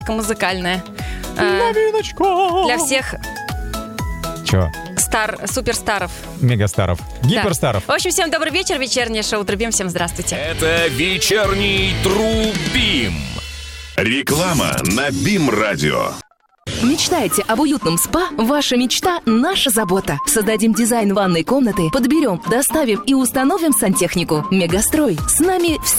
музыкальная. Новиночка! Для всех Чё? суперстаров. Мегастаров. Гиперстаров. Да. В общем, всем добрый вечер. Вечернее шоу «Трубим». Всем здравствуйте. Это вечерний Трубим. Реклама на БИМ-радио. Мечтаете об уютном спа? Ваша мечта – наша забота. Создадим дизайн ванной комнаты, подберем, доставим и установим сантехнику. Мегастрой. С нами все.